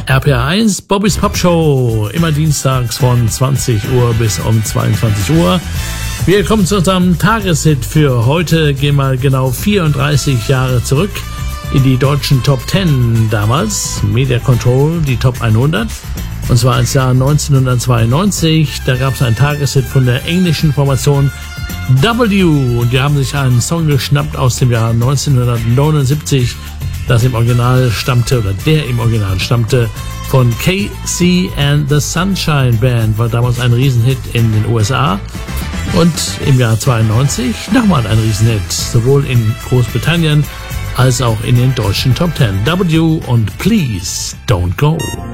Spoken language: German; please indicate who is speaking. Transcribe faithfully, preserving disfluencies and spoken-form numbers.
Speaker 1: R P R eins, Bobby's Pop Show, immer dienstags von zwanzig Uhr bis um zweiundzwanzig Uhr. Wir kommen zu unserem Tageshit für heute, gehen mal genau vierunddreißig Jahre zurück in die deutschen Top zehn damals, Media Control, die Top hundert. Und zwar ins Jahr neunzehnhundertzweiundneunzig, da gab es einen Tageshit von der englischen Formation W und die haben sich einen Song geschnappt aus dem Jahr neunzehnhundertneunundsiebzig, das im Original stammte, oder der im Original stammte, von K C and the Sunshine Band, war damals ein Riesenhit in den U S A. Und im Jahr zweiundneunzig nochmal ein Riesenhit, sowohl in Großbritannien als auch in den deutschen Top zehn. W und Please Don't Go.